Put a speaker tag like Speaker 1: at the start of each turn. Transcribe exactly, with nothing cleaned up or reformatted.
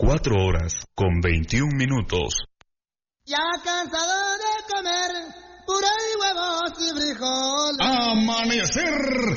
Speaker 1: Cuatro horas con veintiún minutos.
Speaker 2: Ya cansado de comer puré y huevos y frijoles.
Speaker 1: Amanecer